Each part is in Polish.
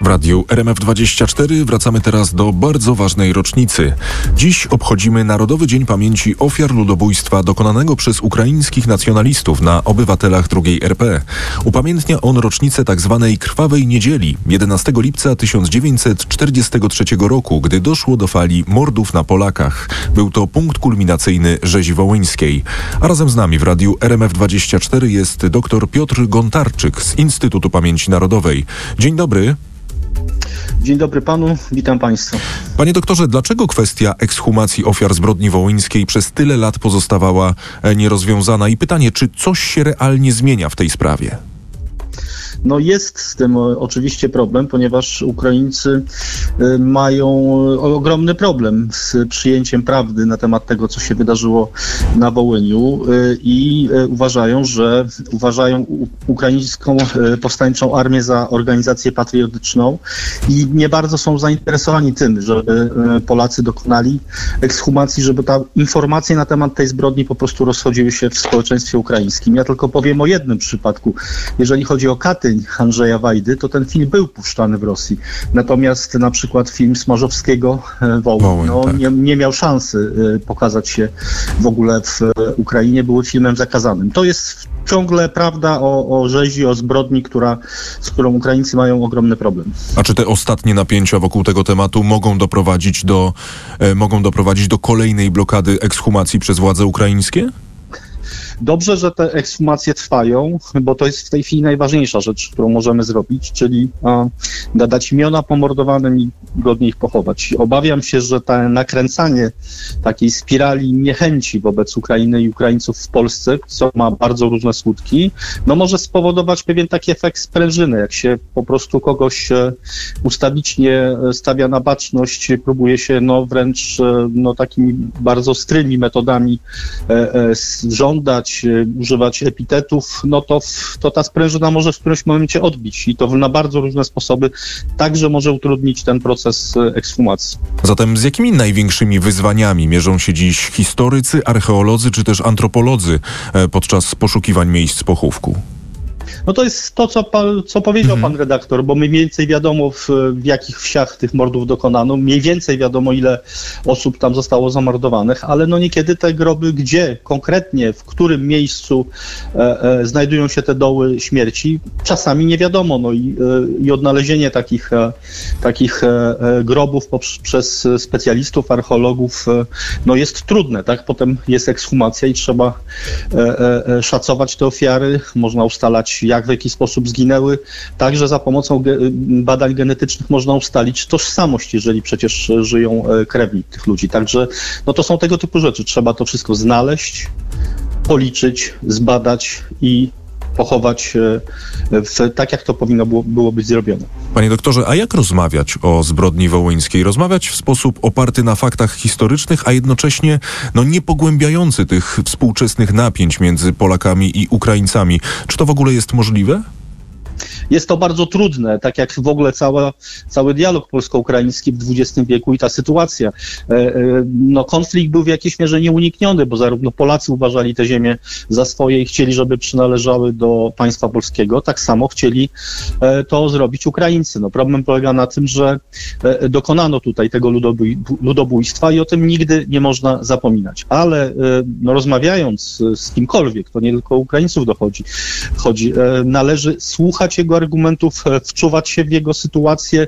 W radiu RMF24 wracamy teraz do bardzo ważnej rocznicy. Dziś obchodzimy Narodowy Dzień Pamięci Ofiar Ludobójstwa dokonanego przez ukraińskich nacjonalistów na obywatelach II RP. Upamiętnia on rocznicę tzw. Krwawej Niedzieli 11 lipca 1943 roku, gdy doszło do fali mordów na Polakach. Był to punkt kulminacyjny rzezi wołyńskiej. A razem z nami w radiu RMF24 jest dr Piotr Gontarczyk z Instytutu Pamięci Narodowej. Dzień dobry. Dzień dobry panu, witam państwa. Panie doktorze, dlaczego kwestia ekshumacji ofiar zbrodni wołyńskiej przez tyle lat pozostawała nierozwiązana? I pytanie, czy coś się realnie zmienia w tej sprawie? No jest z tym oczywiście problem, ponieważ Ukraińcy mają ogromny problem z przyjęciem prawdy na temat tego, co się wydarzyło na Wołyniu i uważają ukraińską powstańczą armię za organizację patriotyczną i nie bardzo są zainteresowani tym, żeby Polacy dokonali ekshumacji, żeby ta informacje na temat tej zbrodni po prostu rozchodziły się w społeczeństwie ukraińskim. Ja tylko powiem o jednym przypadku. Jeżeli chodzi o Katyń Andrzeja Wajdy, to ten film był puszczany w Rosji. Natomiast na przykład film Smarzowskiego Wołyń tak. nie miał szansy pokazać się w ogóle w Ukrainie, był filmem zakazanym. To jest ciągle prawda o rzezi, o zbrodni, z którą Ukraińcy mają ogromny problem. A czy te ostatnie napięcia wokół tego tematu mogą doprowadzić do kolejnej blokady ekshumacji przez władze ukraińskie? Dobrze, że te ekshumacje trwają, bo to jest w tej chwili najważniejsza rzecz, którą możemy zrobić, czyli nadać imiona pomordowanym i godnie ich pochować. Obawiam się, że to nakręcanie takiej spirali niechęci wobec Ukrainy i Ukraińców w Polsce, co ma bardzo różne skutki, może spowodować pewien taki efekt sprężyny, jak się po prostu kogoś ustawicznie stawia na baczność, próbuje się wręcz takimi bardzo ostrymi metodami żądać, używać epitetów, to ta sprężyna może w którymś momencie odbić i to na bardzo różne sposoby także może utrudnić ten proces ekshumacji. Zatem z jakimi największymi wyzwaniami mierzą się dziś historycy, archeolodzy czy też antropolodzy podczas poszukiwań miejsc pochówku? To jest to, co powiedział pan redaktor, bo mniej więcej wiadomo w jakich wsiach tych mordów dokonano, mniej więcej wiadomo ile osób tam zostało zamordowanych, ale niekiedy te groby, gdzie konkretnie, w którym miejscu znajdują się te doły śmierci, czasami nie wiadomo. I odnalezienie takich grobów przez specjalistów, archeologów jest trudne, tak? Potem jest ekshumacja i trzeba szacować te ofiary, można ustalać w jaki sposób zginęły. Także za pomocą badań genetycznych można ustalić tożsamość, jeżeli przecież żyją krewni tych ludzi. Także to są tego typu rzeczy. Trzeba to wszystko znaleźć, policzyć, zbadać i pochować tak, jak to powinno było być zrobione. Panie doktorze, a jak rozmawiać o zbrodni wołyńskiej? Rozmawiać w sposób oparty na faktach historycznych, a jednocześnie nie pogłębiający tych współczesnych napięć między Polakami i Ukraińcami. Czy to w ogóle jest możliwe? Jest to bardzo trudne, tak jak w ogóle cały dialog polsko-ukraiński w XX wieku i ta sytuacja. Konflikt był w jakiejś mierze nieunikniony, bo zarówno Polacy uważali te ziemię za swoje i chcieli, żeby przynależały do państwa polskiego, tak samo chcieli to zrobić Ukraińcy. Problem polega na tym, że dokonano tutaj tego ludobójstwa i o tym nigdy nie można zapominać. Ale rozmawiając z kimkolwiek, to nie tylko Ukraińców chodzi, należy słuchać jego argumentów, wczuwać się w jego sytuację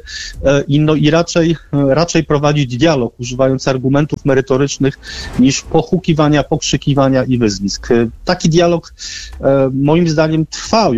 i raczej prowadzić dialog, używając argumentów merytorycznych niż pohukiwania, pokrzykiwania i wyzwisk. Taki dialog moim zdaniem trwał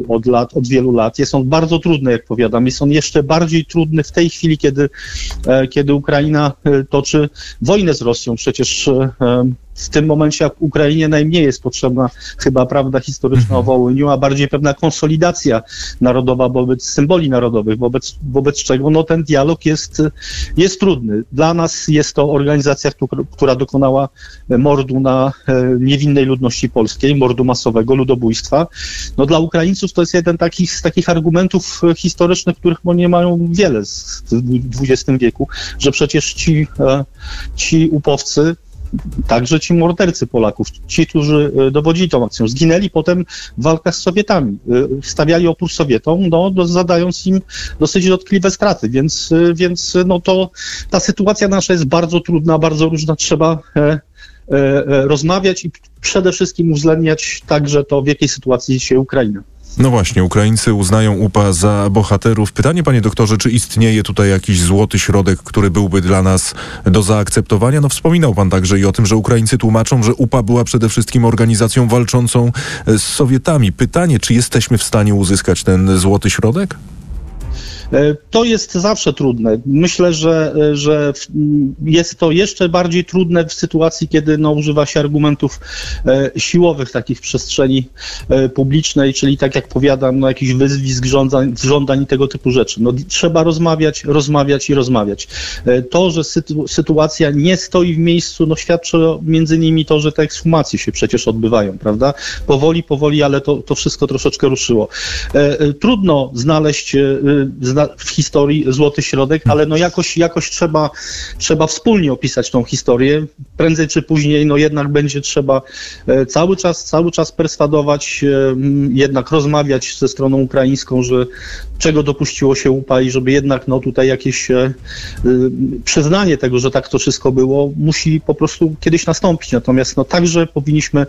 od wielu lat. Jest on bardzo trudny, jak powiadam. Jest on jeszcze bardziej trudny w tej chwili, kiedy Ukraina toczy wojnę z Rosją. Przecież w tym momencie jak Ukrainie najmniej jest potrzebna chyba prawda historyczna o Wołyniu, a bardziej pewna konsolidacja narodowa wobec symboli narodowych, wobec czego ten dialog jest trudny. Dla nas jest to organizacja, która dokonała mordu na niewinnej ludności polskiej, mordu masowego, ludobójstwa. Dla Ukraińców to jest jeden z takich argumentów historycznych, których nie mają wiele w XX wieku, że przecież ci upowcy także ci mordercy Polaków, ci, którzy dowodzili tą akcją, zginęli potem w walkach z Sowietami, stawiali opór Sowietom, zadając im dosyć dotkliwe straty, więc ta sytuacja nasza jest bardzo trudna, bardzo różna, trzeba rozmawiać i przede wszystkim uwzględniać także to, w jakiej sytuacji jest dzisiaj Ukraina. No właśnie, Ukraińcy uznają UPA za bohaterów. Pytanie, panie doktorze, czy istnieje tutaj jakiś złoty środek, który byłby dla nas do zaakceptowania? No wspominał pan także i o tym, że Ukraińcy tłumaczą, że UPA była przede wszystkim organizacją walczącą z Sowietami. Pytanie, czy jesteśmy w stanie uzyskać ten złoty środek? To jest zawsze trudne. Myślę, że jest to jeszcze bardziej trudne w sytuacji, kiedy używa się argumentów siłowych takich w przestrzeni publicznej, czyli tak jak powiadam, jakichś wyzwisk, żądań i tego typu rzeczy. Trzeba rozmawiać. To, że sytuacja nie stoi w miejscu, świadczy między innymi to, że te ekshumacje się przecież odbywają, prawda? Powoli, ale to wszystko troszeczkę ruszyło. Trudno znaleźć w historii złoty środek, ale jakoś trzeba wspólnie opisać tą historię. Prędzej czy później jednak będzie trzeba cały czas perswadować, jednak rozmawiać ze stroną ukraińską, że czego dopuściło się UPA i żeby jednak tutaj jakieś przyznanie tego, że tak to wszystko było, musi po prostu kiedyś nastąpić. Natomiast także powinniśmy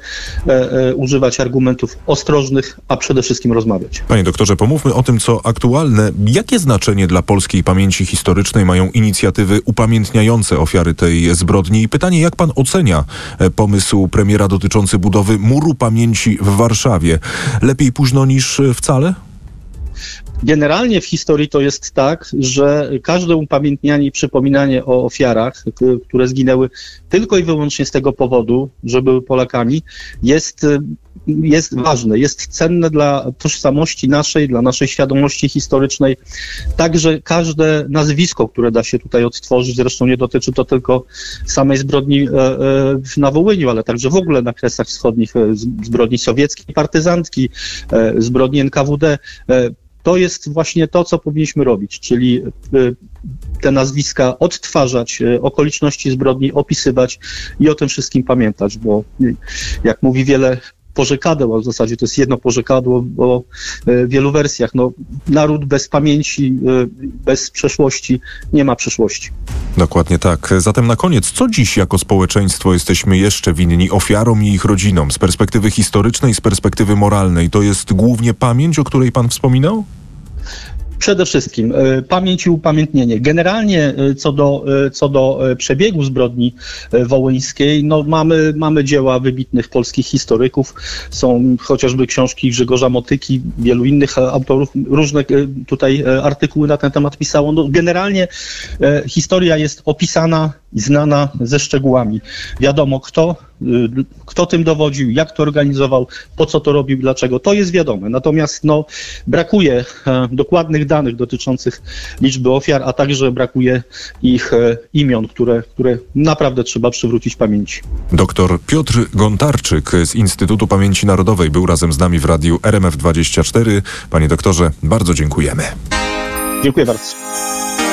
używać argumentów ostrożnych, a przede wszystkim rozmawiać. Panie doktorze, pomówmy o tym, co aktualne. Jakie znaczenie dla polskiej pamięci historycznej mają inicjatywy upamiętniające ofiary tej zbrodni? I pytanie, jak pan ocenia pomysł premiera dotyczący budowy muru pamięci w Warszawie? Lepiej późno niż wcale? Generalnie w historii to jest tak, że każde upamiętnianie i przypominanie o ofiarach, które zginęły tylko i wyłącznie z tego powodu, że były Polakami, jest ważne, jest cenne dla tożsamości naszej, dla naszej świadomości historycznej. Także każde nazwisko, które da się tutaj odtworzyć, zresztą nie dotyczy to tylko samej zbrodni na Wołyniu, ale także w ogóle na Kresach Wschodnich, zbrodni sowieckiej, partyzantki, zbrodni NKWD. To jest właśnie to, co powinniśmy robić, czyli te nazwiska odtwarzać, okoliczności zbrodni opisywać i o tym wszystkim pamiętać, bo jak mówi wiele porzekadeł, a w zasadzie to jest jedno porzekadło o wielu wersjach. Naród bez pamięci, bez przeszłości nie ma przyszłości. Dokładnie tak. Zatem na koniec, co dziś jako społeczeństwo jesteśmy jeszcze winni ofiarom i ich rodzinom? Z perspektywy historycznej, z perspektywy moralnej, to jest głównie pamięć, o której pan wspominał? Przede wszystkim pamięć i upamiętnienie. Generalnie co do przebiegu zbrodni wołyńskiej, mamy dzieła wybitnych polskich historyków. Są chociażby książki Grzegorza Motyki, wielu innych autorów, różne tutaj artykuły na ten temat pisało. Generalnie historia jest opisana i znana ze szczegółami. Wiadomo kto tym dowodził, jak to organizował, po co to robił, dlaczego. To jest wiadome. Natomiast brakuje dokładnych danych dotyczących liczby ofiar, a także brakuje ich imion, które naprawdę trzeba przywrócić pamięci. Doktor Piotr Gontarczyk z Instytutu Pamięci Narodowej był razem z nami w radiu RMF24. Panie doktorze, bardzo dziękujemy. Dziękuję bardzo.